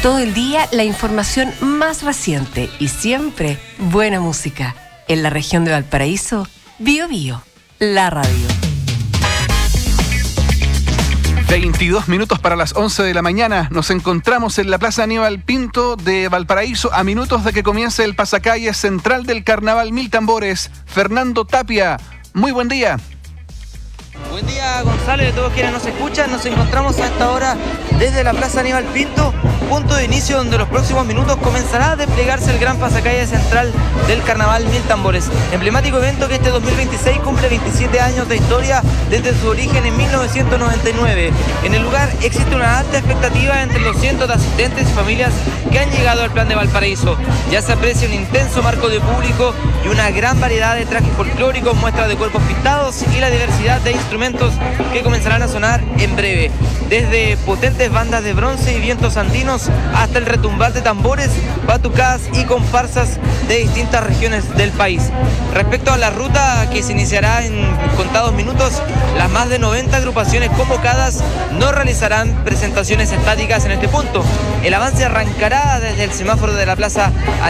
Todo el día la información más reciente y siempre buena música. En la región de Valparaíso, Bío Bío, la radio. 22 minutos para las 11 de la mañana. Nos encontramos en la Plaza Aníbal Pinto de Valparaíso a minutos de que comience el pasacalles central del Carnaval Mil Tambores. Fernando Tapia, muy buen día. Buen día, González, de todos quienes nos escuchan. Nos encontramos a esta hora desde la Plaza Aníbal Pinto, punto de inicio donde en los próximos minutos comenzará a desplegarse el gran pasacalles central del Carnaval Mil Tambores. Emblemático evento que este 2026 cumple 27 años de historia desde su origen en 1999. En el lugar existe una alta expectativa entre los cientos de asistentes y familias que han llegado al Plan de Valparaíso. Ya se aprecia un intenso marco de público y una gran variedad de trajes folclóricos, muestras de cuerpos pintados y la diversidad de instrumentos que comenzarán a sonar en breve. Desde potentes bandas de bronce y vientos andinos hasta el retumbar de tambores, batucadas y comparsas de distintas regiones del país. Respecto a la ruta que se iniciará en contados minutos, las más de 90 agrupaciones convocadas no realizarán presentaciones estáticas en este punto. El avance arrancará desde el semáforo de la Plaza